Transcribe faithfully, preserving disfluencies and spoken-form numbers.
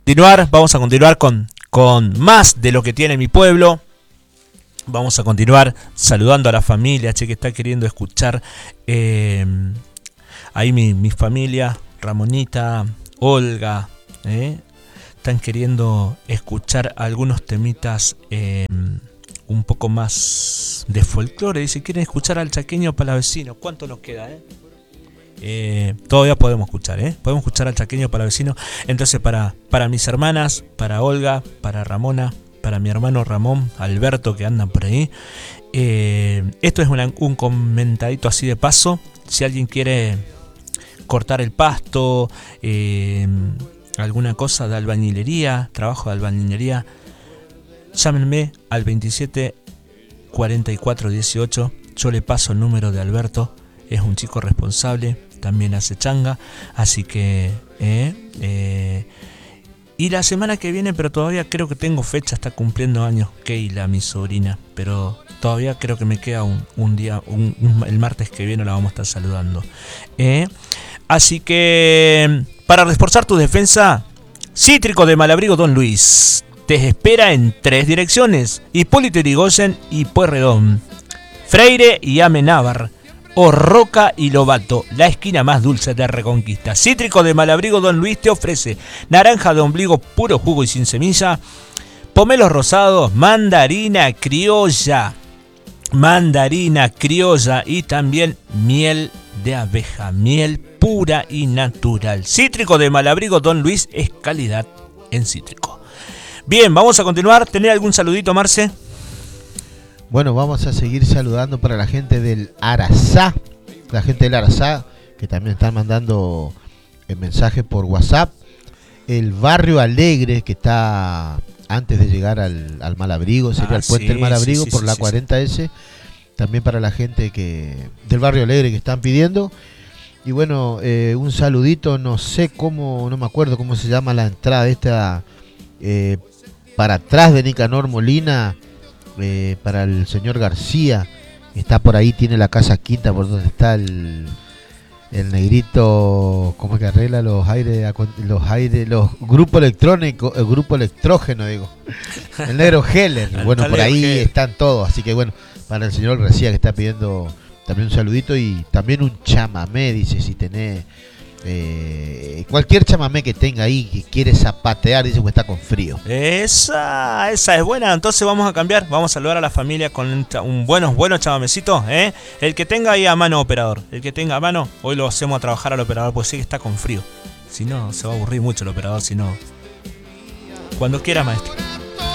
continuar, vamos a continuar con, con más de lo que tiene mi pueblo. Vamos a continuar saludando a la familia, che, que está queriendo escuchar. Eh, ahí mi, mi familia, Ramonita, Olga, eh, están queriendo escuchar algunos temitas eh, un poco más de folclore. Dice, quieren escuchar al chaqueño palavecino. ¿Cuánto nos queda, eh? Eh, todavía podemos escuchar, ¿eh? Podemos escuchar al chaqueño palavecino. Entonces para, para mis hermanas, para Olga, para Ramona, para mi hermano Ramón, Alberto, que andan por ahí. Eh, esto es una, un comentadito así de paso. Si alguien quiere cortar el pasto, eh, alguna cosa de albañilería, trabajo de albañilería, llámenme al veintisiete cuarenta y cuatro dieciocho. Yo le paso el número de Alberto. Es un chico responsable, también hace changa. Así que... Eh, eh, Y la semana que viene, pero todavía creo que tengo fecha, está cumpliendo años Keila, mi sobrina. Pero todavía creo que me queda un, un día, un, un, el martes que viene la vamos a estar saludando. ¿Eh? Así que, para reforzar tu defensa, Cítrico de Malabrigo Don Luis te espera en tres direcciones: Hipólito Yrigoyen y Pueyrredón, Freire y Amenábar, o Roca y Lobato, la esquina más dulce de Reconquista. Cítrico de Malabrigo Don Luis te ofrece naranja de ombligo puro jugo y sin semilla, pomelos rosados, mandarina criolla, mandarina criolla y también miel de abeja, miel pura y natural. Cítrico de Malabrigo Don Luis es calidad en cítrico. Bien, vamos a continuar. ¿Tenés algún saludito, Marce? Bueno, vamos a seguir saludando para la gente del Arazá, la gente del Arazá, que también están mandando el mensaje por WhatsApp. El barrio Alegre, que está antes de llegar al, al Malabrigo, sería ah, el puente sí, del Malabrigo, sí, sí, por sí, la sí, cuarenta ese. Sí. También para la gente que del barrio Alegre que están pidiendo. Y bueno, eh, un saludito, no sé cómo, no me acuerdo cómo se llama la entrada de esta, eh, para atrás de Nicanor Molina. Eh, para el señor García, está por ahí, tiene la casa quinta, por donde está el, el negrito, ¿cómo es que arregla los aires, los aires, los grupos electrónicos, el grupo electrógeno, digo, el negro Heller. Bueno, por ahí están todos, así que bueno, para el señor García que está pidiendo también un saludito y también un chamamé, dice, si tenés Eh, cualquier chamamé que tenga ahí que quiere zapatear, dice que está con frío. Esa, esa es buena. Entonces vamos a cambiar, vamos a saludar a la familia con un, un buenos, buenos chamamecitos, ¿eh? El que tenga ahí a mano, operador, el que tenga a mano, hoy lo hacemos a trabajar al operador, pues sí que está con frío. Si no, se va a aburrir mucho el operador, si no. Cuando quiera, maestro.